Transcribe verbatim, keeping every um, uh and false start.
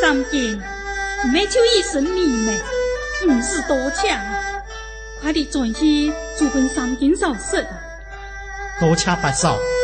三件，没就一身你们，不是多抢，快点转去做本三件首饰啊！ 多谢八嫂。